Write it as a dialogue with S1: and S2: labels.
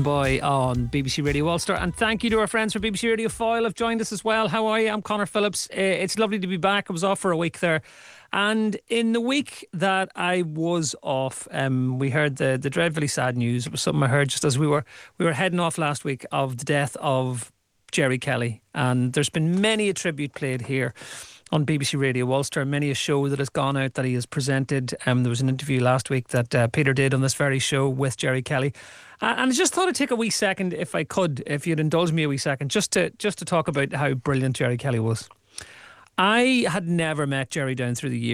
S1: Boy on BBC Radio Ulster. And thank you to our friends from BBC Radio Foyle have joined us as well. How are you? I'm Conor Phillips. It's lovely to be back. I was off for a week there. And in the week that I was off, we heard the dreadfully sad news. It was something I heard just as we were heading off last week, of the death of Jerry Kelly. And there's been many a tribute played here on BBC Radio Ulster, many a show that has gone out that he has presented. There was an interview last week that Peter did on this very show with Jerry Kelly. And I just thought I'd take a wee second, if I could, if you'd indulge me a wee second, just to talk about how brilliant Jerry Kelly was. I had never met Jerry down through the years.